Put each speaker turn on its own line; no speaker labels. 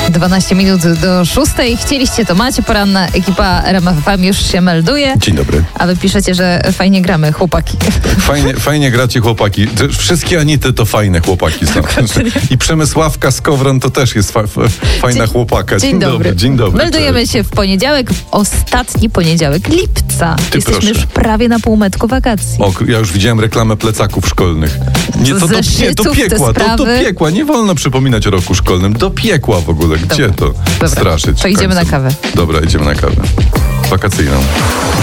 12 minut do 6. Chcieliście, to macie. Poranna ekipa RMF FM już się melduje.
Dzień dobry.
A wy piszecie, że fajnie gramy, chłopaki.
Fajnie gracie, chłopaki. Wszystkie Anity to fajne chłopaki są. I Przemysławka z Kowron to też jest fajna chłopaka.
Dzień dobry.
Dzień dobry.
Meldujemy się w poniedziałek, w ostatni poniedziałek lipca. Jesteśmy
proszę.
już prawie na półmetku wakacji.
O, ja już widziałem reklamę plecaków szkolnych. Nie, to
Zeszytów,
piekła,
te
do
sprawy.
piekła. Nie wolno przypominać o roku szkolnym. Do piekła w ogóle. Gdzie to
Dobra.
straszyć?
To idziemy na kawę.
Dobra, idziemy na kawę. Wakacyjną.